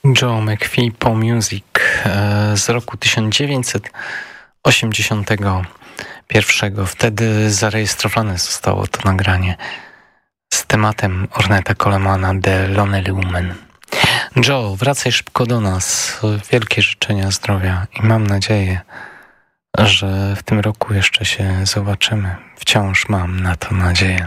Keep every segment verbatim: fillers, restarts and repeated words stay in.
Joe McPhee po Music z roku tysiąc dziewięćset osiemdziesiątego pierwszego. Wtedy zarejestrowane zostało to nagranie z tematem Ornetta Colemana The Lonely Woman. Joe, wracaj szybko do nas. Wielkie życzenia zdrowia i mam nadzieję, że w tym roku jeszcze się zobaczymy. Wciąż mam na to nadzieję.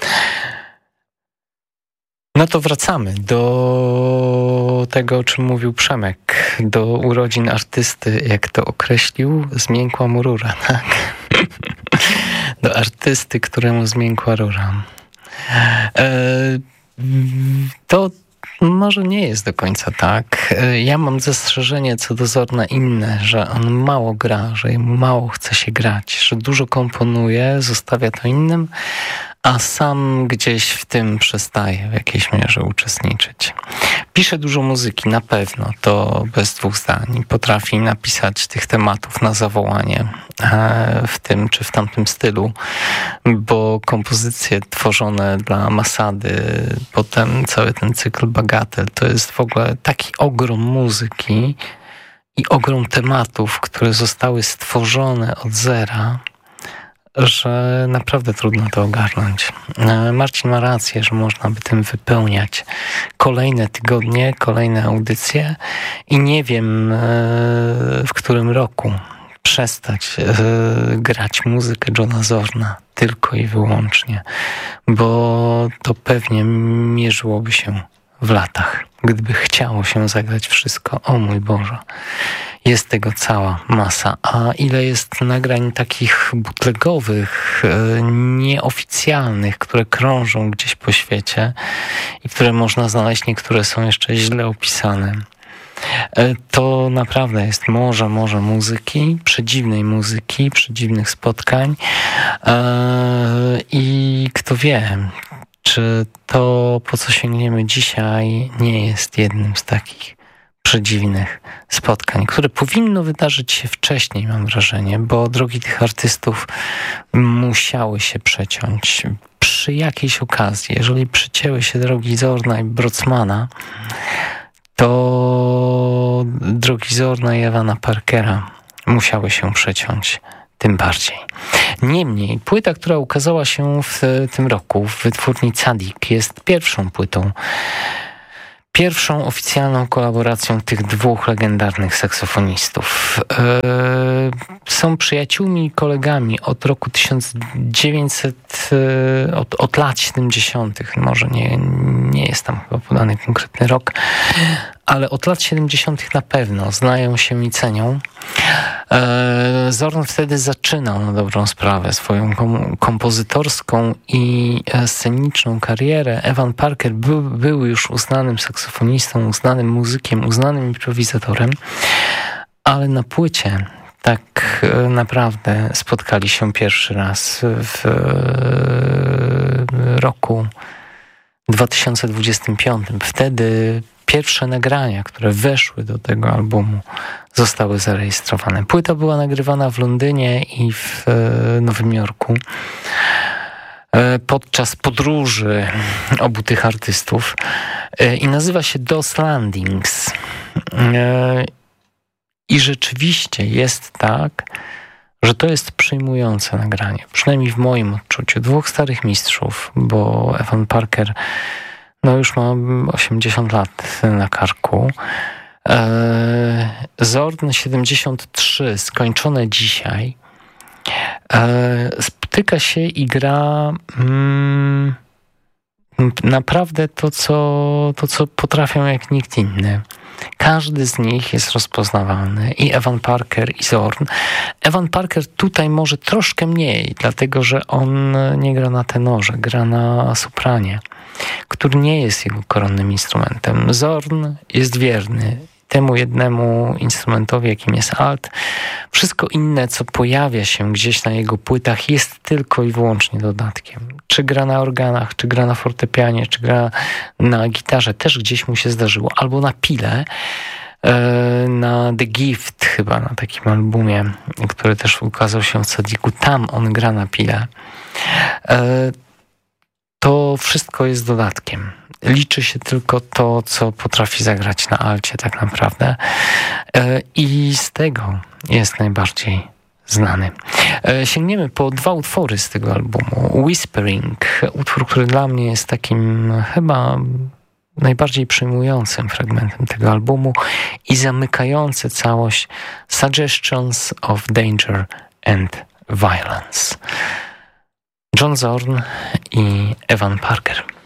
No to wracamy do tego, o czym mówił Przemek, do urodzin artysty, jak to określił, zmiękła mu rura, tak? Do artysty, któremu zmiękła rura. E, to może nie jest do końca tak. Ja mam zastrzeżenie co do Zorna inne, że on mało gra, że mu mało chce się grać, że dużo komponuje, zostawia to innym, a sam gdzieś w tym przestaje w jakiejś mierze uczestniczyć. Pisze dużo muzyki, na pewno, to bez dwóch zdań. Potrafi napisać tych tematów na zawołanie w tym czy w tamtym stylu, bo kompozycje tworzone dla Masady, potem cały ten cykl Bagatel, to jest w ogóle taki ogrom muzyki i ogrom tematów, które zostały stworzone od zera, że naprawdę trudno to ogarnąć. Marcin ma rację, że można by tym wypełniać kolejne tygodnie, kolejne audycje i nie wiem w którym roku przestać grać muzykę Johna Zorna tylko i wyłącznie, bo to pewnie mierzyłoby się w latach, gdyby chciało się zagrać wszystko. O mój Boże. Jest tego cała masa. A ile jest nagrań takich bootlegowych, nieoficjalnych, które krążą gdzieś po świecie i które można znaleźć, niektóre są jeszcze źle opisane. To naprawdę jest morze, morze muzyki, przedziwnej muzyki, przedziwnych spotkań i kto wie, czy to, po co sięgniemy dzisiaj, nie jest jednym z takich przedziwnych spotkań, które powinno wydarzyć się wcześniej, mam wrażenie, bo drogi tych artystów musiały się przeciąć przy jakiejś okazji. Jeżeli przycięły się drogi Zorna i Brocmana, to drogi Zorna i Evana Parkera musiały się przeciąć tym bardziej. Niemniej, płyta, która ukazała się w tym roku w wytwórni Tzadik, jest pierwszą płytą, pierwszą oficjalną kolaboracją tych dwóch legendarnych saksofonistów. Są przyjaciółmi i kolegami od roku tysiąc dziewięćset, od, od lat siedemdziesiątych. Może nie, nie jest tam chyba podany konkretny rok, ale od lat siedemdziesiątych na pewno znają się i cenią. Zorn wtedy zaczynał na dobrą sprawę swoją kompozytorską i sceniczną karierę. Evan Parker był, był już uznanym saksofonistą, uznanym muzykiem, uznanym improwizatorem, ale na płycie tak naprawdę spotkali się pierwszy raz w roku dwa tysiące dwudziestym piątym. Wtedy pierwsze nagrania, które weszły do tego albumu, zostały zarejestrowane. Płyta była nagrywana w Londynie i w Nowym Jorku podczas podróży obu tych artystów i nazywa się Dos Landings. I rzeczywiście jest tak, że to jest przyjmujące nagranie, przynajmniej w moim odczuciu, dwóch starych mistrzów, bo Evan Parker no już ma osiemdziesiąt lat na karku. Zorn siedemdziesiąt trzy, skończone dzisiaj, spotyka się i gra mm, naprawdę to co, to, co potrafią jak nikt inny. Każdy z nich jest rozpoznawalny, i Evan Parker, i Zorn. Evan Parker tutaj może troszkę mniej, dlatego że on nie gra na tenorze, gra na sopranie, który nie jest jego koronnym instrumentem. Zorn jest wierny temu jednemu instrumentowi, jakim jest alt. Wszystko inne, co pojawia się gdzieś na jego płytach, jest tylko i wyłącznie dodatkiem. Czy gra na organach, czy gra na fortepianie, czy gra na gitarze, też gdzieś mu się zdarzyło, albo na pile, na The Gift chyba, na takim albumie, który też ukazał się w Tzadiku. Tam on gra na pile. To wszystko jest dodatkiem. liczy się tylko to, co potrafi zagrać na alcie tak naprawdę. I z tego jest najbardziej znany. Sięgniemy po dwa utwory z tego albumu. Whispering, utwór, który dla mnie jest takim chyba najbardziej przejmującym fragmentem tego albumu i zamykający całość Suggestions of Danger and Violence. John Zorn i Evan Parker.